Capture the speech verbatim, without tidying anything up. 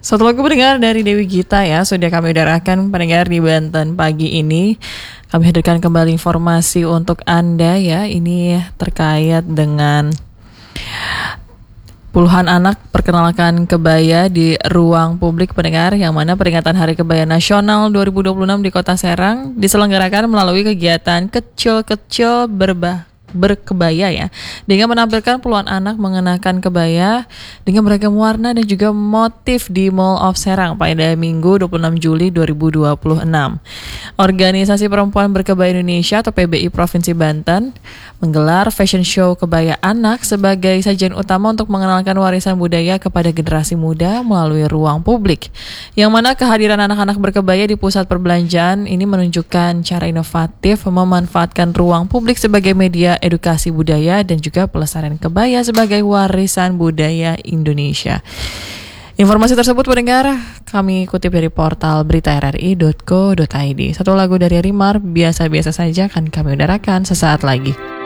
Satu lagu pendengar dari Dewi Gita ya, sudah kami udarakan pendengar di Banten pagi ini. Kami hadirkan kembali informasi untuk Anda ya. Ini terkait dengan puluhan anak perkenalkan kebaya di ruang publik pendengar, yang mana peringatan Hari Kebaya Nasional dua ribu dua puluh enam di Kota Serang diselenggarakan melalui kegiatan kecil-kecil berbah berkebaya ya, dengan menampilkan puluhan anak mengenakan kebaya dengan beragam warna dan juga motif di Mall of Serang pada Minggu dua puluh enam Juli dua ribu dua puluh enam. Organisasi Perempuan Berkebaya Indonesia atau P B I Provinsi Banten menggelar fashion show kebaya anak sebagai sajian utama untuk mengenalkan warisan budaya kepada generasi muda melalui ruang publik, yang mana kehadiran anak-anak berkebaya di pusat perbelanjaan ini menunjukkan cara inovatif memanfaatkan ruang publik sebagai media edukasi budaya dan juga pelestarian kebaya sebagai warisan budaya Indonesia. Informasi tersebut pendengar kami kutip dari portal berita r r i dot co dot i d. Satu lagu dari Rimar, biasa-biasa saja, akan kami udarakan sesaat lagi.